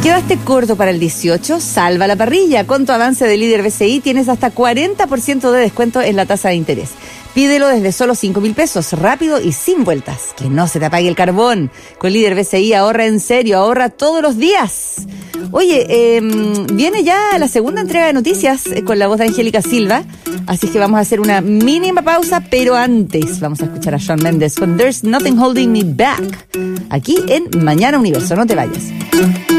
¿Quedaste corto para el 18? Salva la parrilla. Con tu avance de Líder BCI tienes hasta 40% de descuento en la tasa de interés. Pídelo desde solo 5,000 pesos, rápido y sin vueltas. Que no se te apague el carbón. Con Líder BCI ahorra en serio, ahorra todos los días. Oye, viene ya la segunda entrega de noticias con la voz de Angélica Silva. Así que vamos a hacer una mínima pausa, pero antes vamos a escuchar a Shawn Mendes con There's Nothing Holding Me Back. Aquí en Mañana Universo. No te vayas.